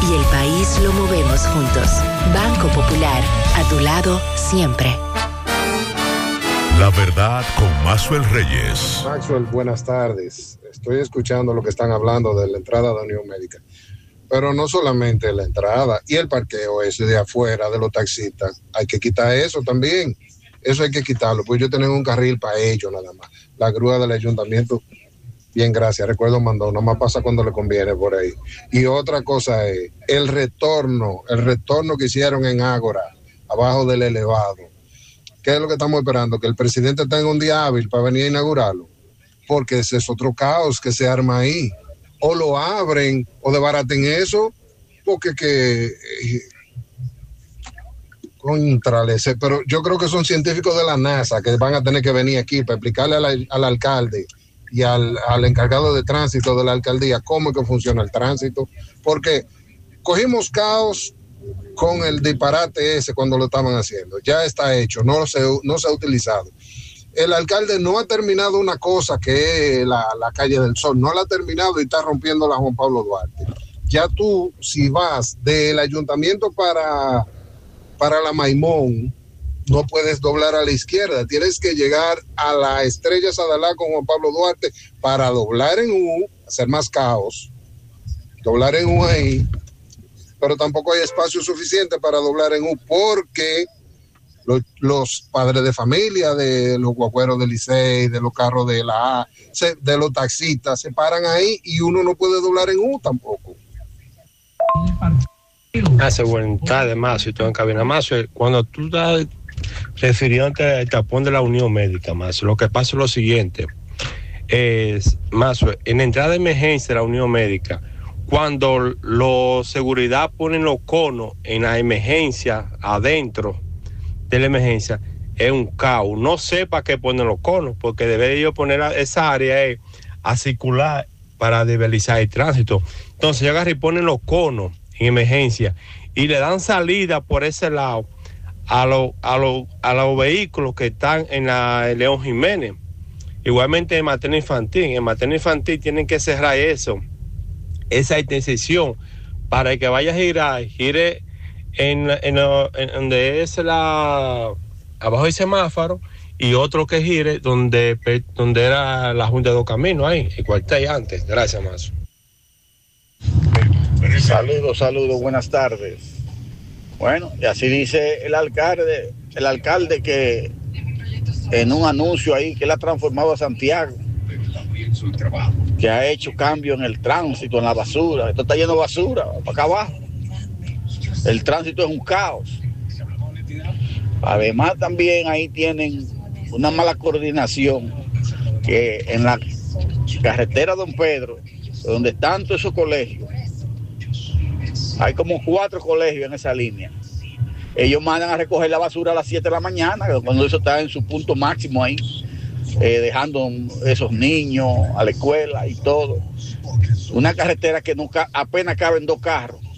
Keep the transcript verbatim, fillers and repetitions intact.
y el país lo movemos juntos. Banco Popular, a tu lado siempre. La verdad con Maxwell Reyes. Maxwell, buenas tardes. Estoy escuchando lo que están hablando de la entrada de Unión Médica. Pero no solamente la entrada y el parqueo ese de afuera de los taxistas. Hay que quitar eso también. Eso hay que quitarlo, pues yo tengo un carril para ellos nada más. La grúa del ayuntamiento, bien, gracias. Recuerdo mandó, nada más pasa cuando le conviene por ahí. Y otra cosa es el retorno, el retorno que hicieron en Ágora, abajo del elevado. ¿Qué es lo que estamos esperando? Que el presidente tenga un día hábil para venir a inaugurarlo, porque ese es otro caos que se arma ahí. O lo abren o desbaraten eso, porque que... Contrales, pero yo creo que son científicos de la NASA que van a tener que venir aquí para explicarle al, al alcalde y al, al encargado de tránsito de la alcaldía cómo es que funciona el tránsito, porque cogimos caos con el disparate ese cuando lo estaban haciendo. Ya está hecho, no se, no se ha utilizado. El alcalde no ha terminado una cosa que es la, la calle del Sol, no la ha terminado y está rompiendo la Juan Pablo Duarte. Ya tú, si vas del ayuntamiento para, para la Maimón, no puedes doblar a la izquierda, tienes que llegar a la Estrella Sadalá con Juan Pablo Duarte para doblar en U, hacer más caos, doblar en U ahí, pero tampoco hay espacio suficiente para doblar en U porque los, los padres de familia, de los guagüeros del Licey, de los carros de la A, se, de los taxistas, se paran ahí y uno no puede doblar en U tampoco. Hace buena tarde, más, y todo en cabina más. Cuando tú estás refiriéndote al tapón de la Unión Médica, más, lo que pasa es lo siguiente, es, más, en la entrada de emergencia de la Unión Médica, cuando los seguridad ponen los conos en la emergencia, adentro de la emergencia, es un caos. No sé para qué ponen los conos, porque debería poner esa área eh, a circular para debilizar el tránsito. Entonces, agarran y ponen los conos en emergencia y le dan salida por ese lado a los a los a los vehículos que están en la en León Jiménez. Igualmente en materno infantil, en materno infantil tienen que cerrar eso, esa intersección, para que vaya a girar, gire en, en, en donde es la abajo del semáforo, y otro que gire donde donde era la Junta de Dos Caminos, ahí, el cuartel antes. Gracias, Mazo. Saludos, saludos, buenas tardes. Bueno, y así dice el alcalde, el alcalde que en un anuncio ahí que él ha transformado a Santiago, que ha hecho cambio en el tránsito, en la basura. Esto está lleno de basura, para acá abajo. El tránsito es un caos. Además también ahí tienen una mala coordinación, que en la carretera Don Pedro, donde están todos esos colegios, hay como cuatro colegios en esa línea. Ellos mandan a recoger la basura a las siete de la mañana, cuando eso está en su punto máximo ahí, eh, dejando esos niños a la escuela y todo. Una carretera que no, apenas caben dos carros.